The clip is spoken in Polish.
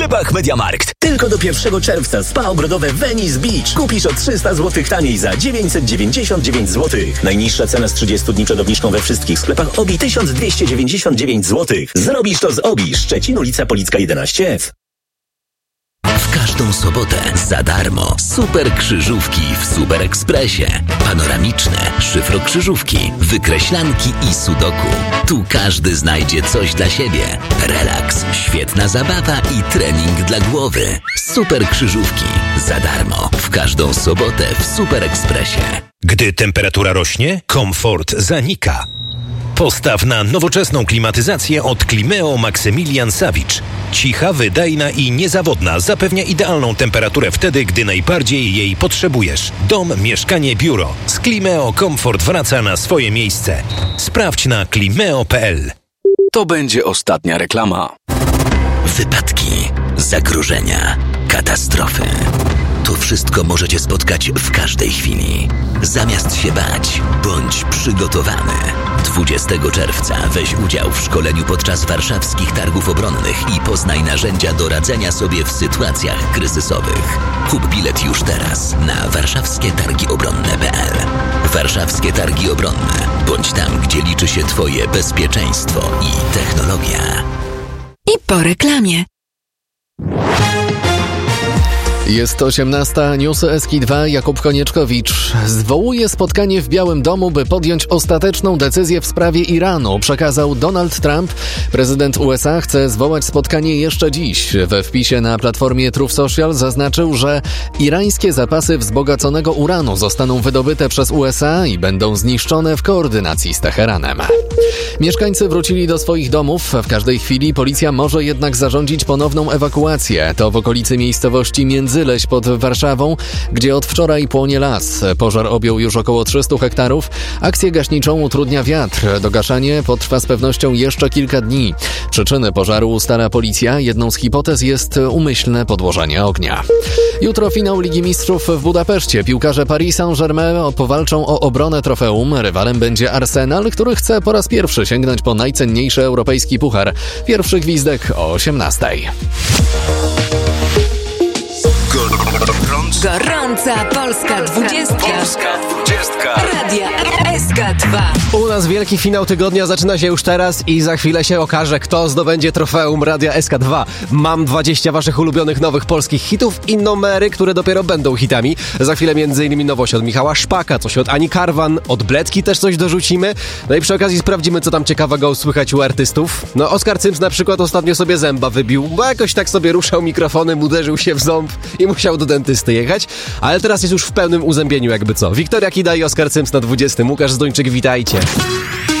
sklepach MediaMarkt. Tylko do 1 czerwca spa ogrodowe Venice Beach. Kupisz o 300 zł taniej za 999 zł. Najniższa cena z 30 dni przed obniżką we wszystkich sklepach OBI 1299 zł. Zrobisz to z OBI. Szczecin, ulica Policka 11F. W każdą sobotę za darmo super krzyżówki w Super Expressie. Panoramiczne, szyfrokrzyżówki, wykreślanki i sudoku. Tu każdy znajdzie coś dla siebie. Relaks, świetna zabawa i trening dla głowy. Super krzyżówki za darmo w każdą sobotę w Super Expressie. Gdy temperatura rośnie, komfort zanika. Postaw na nowoczesną klimatyzację od Climeo Maximilian Savage. Cicha, wydajna i niezawodna zapewnia idealną temperaturę wtedy, gdy najbardziej jej potrzebujesz. Dom, mieszkanie, biuro. Z Climeo komfort wraca na swoje miejsce. Sprawdź na climeo.pl. To będzie ostatnia reklama. Wypadki, zagrożenia, katastrofy. To wszystko możecie spotkać w każdej chwili. Zamiast się bać, bądź przygotowany. 20 czerwca weź udział w szkoleniu podczas warszawskich targów obronnych i poznaj narzędzia do radzenia sobie w sytuacjach kryzysowych. Kup bilet już teraz na warszawskietargiobronne.pl. Warszawskie Targi Obronne. Bądź tam, gdzie liczy się Twoje bezpieczeństwo i technologia. I po reklamie. Jest 18. Newsy Eski2. Jakub Konieczkowicz zwołuje spotkanie w Białym Domu, by podjąć ostateczną decyzję w sprawie Iranu, przekazał Donald Trump. Prezydent USA chce zwołać spotkanie jeszcze dziś. We wpisie na platformie Truth Social zaznaczył, że irańskie zapasy wzbogaconego uranu zostaną wydobyte przez USA i będą zniszczone w koordynacji z Teheranem. Mieszkańcy wrócili do swoich domów. W każdej chwili policja może jednak zarządzić ponowną ewakuację. To w okolicy miejscowości Międzyleś pod Warszawą, gdzie od wczoraj płonie las. Pożar objął już około 300 hektarów. Akcję gaśniczą utrudnia wiatr. Dogaszanie potrwa z pewnością jeszcze kilka dni. Przyczyny pożaru ustala policja. Jedną z hipotez jest umyślne podłożenie ognia. Jutro finał Ligi Mistrzów w Budapeszcie. Piłkarze Paris Saint-Germain powalczą o obronę trofeum. Rywalem będzie Arsenal, który chce po raz pierwszy sięgnąć po najcenniejszy europejski puchar. Pierwszy gwizdek o 18:00. Gorąca Polska 20. Radia SK2. U nas wielki finał tygodnia zaczyna się już teraz i za chwilę się okaże, kto zdobędzie trofeum Radia SK2. Mam 20 waszych ulubionych nowych polskich hitów i numery, które dopiero będą hitami. Za chwilę m.in. nowość od Michała Szpaka, coś od Ani Karwan, od Bledki też coś dorzucimy. No i przy okazji sprawdzimy, co tam ciekawego słychać u artystów. No Oskar Cyms na przykład ostatnio sobie zęba wybił, bo jakoś tak sobie ruszał mikrofonem, uderzył się w ząb i musiał do dentysty jechać. Ale teraz jest już w pełnym uzębieniu jakby co. Wiktoria Kida i Oskar Cyms na 20. Łukasz Zdończyk, witajcie.